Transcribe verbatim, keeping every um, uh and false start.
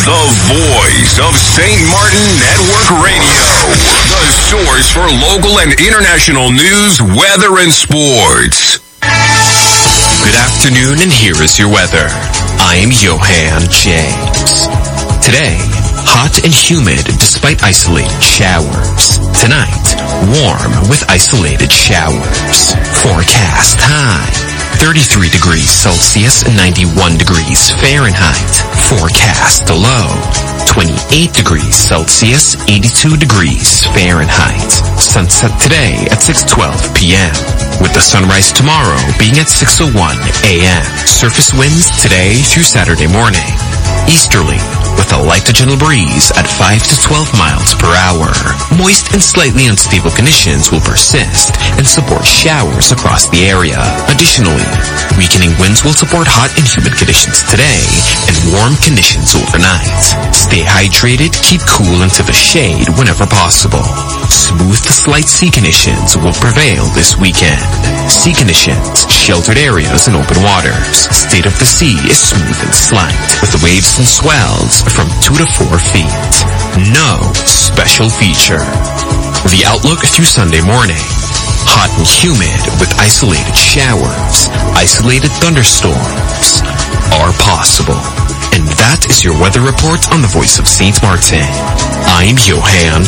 The voice of Saint Martin Network Radio. The source for local and international news, weather, and sports. Good afternoon, and here is your weather. I am Johan James. Today, hot and humid despite isolated showers. Tonight, warm with isolated showers. Forecast high, thirty-three degrees Celsius and ninety-one degrees Fahrenheit. Forecast low, twenty-eight degrees Celsius, eighty-two degrees Fahrenheit. Sunset today at six twelve p.m. with the sunrise tomorrow being at six oh one a.m. Surface winds today through Saturday morning. Easterly with a light to gentle breeze at five to twelve miles per hour. Moist and slightly unstable conditions will persist and support showers across the area. Additionally, weakening winds will support hot and humid conditions today and warm conditions overnight. Stay hydrated, keep cool into the shade whenever possible. Smooth to slight sea conditions will prevail this weekend. Sea conditions, sheltered areas and open waters. State of the sea is smooth and slight, with the waves and swells from two to four feet. No special feature. The outlook through Sunday morning. Hot and humid with isolated showers. Isolated thunderstorms are possible. And that is your weather report on the Voice of Saint Martin. I'm Johan